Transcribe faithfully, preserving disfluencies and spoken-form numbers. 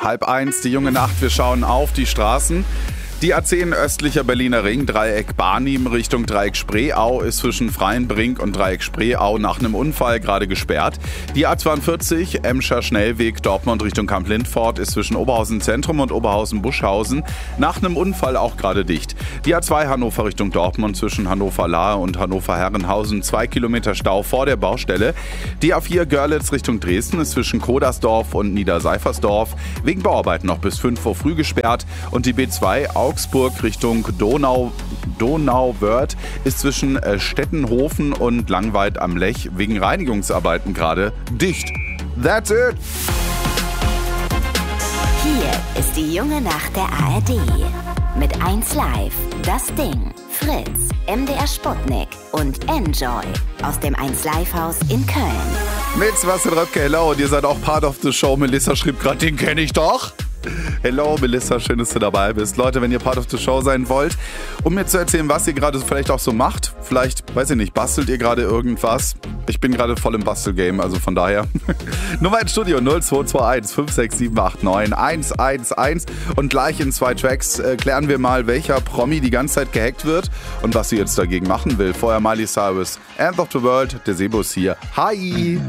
Halb eins, die junge Nacht, wir schauen auf die Straßen. Die A zehn östlicher Berliner Ring, Dreieck Barnim Richtung Dreieck Spreeau ist zwischen Freienbrink und Dreieck Spreeau nach einem Unfall gerade gesperrt. Die A zweiundvierzig, Emscher Schnellweg Dortmund Richtung Kamp-Lindfort ist zwischen Oberhausen Zentrum und Oberhausen Buschhausen nach einem Unfall auch gerade dicht. Die A zwei Hannover Richtung Dortmund zwischen Hannover-Lahe und Hannover-Herrenhausen zwei Kilometer Stau vor der Baustelle. Die A vier Görlitz Richtung Dresden ist zwischen Kodersdorf und Niederseifersdorf wegen Bauarbeiten noch bis fünf Uhr früh gesperrt und die B zwei Augsburg Richtung Donau, Donauwörth ist zwischen Stettenhofen und Langweid am Lech wegen Reinigungsarbeiten gerade dicht. That's it! Hier ist die junge Nacht der A R D. Mit eins Live, Das Ding, Fritz, M D R Sputnik und Enjoy aus dem eins Live Haus in Köln. Mit Sebastian Röpke, hello, und ihr seid auch Part of the Show. Melissa schrieb gerade, den kenne ich doch. Hello Melissa, schön, dass du dabei bist. Leute, wenn ihr Part of the Show sein wollt, um mir zu erzählen, was ihr gerade vielleicht auch so macht, vielleicht, weiß ich nicht, bastelt ihr gerade irgendwas? Ich bin gerade voll im Bastelgame, also von daher. Nummer ins Studio null zwei zwei eins fünf sechs sieben acht neun eins eins eins und gleich in zwei Tracks äh, klären wir mal, welcher Promi die ganze Zeit gehackt wird und was sie jetzt dagegen machen will. Vorher Miley Cyrus, End of the World, der Sebo ist hier. Hi!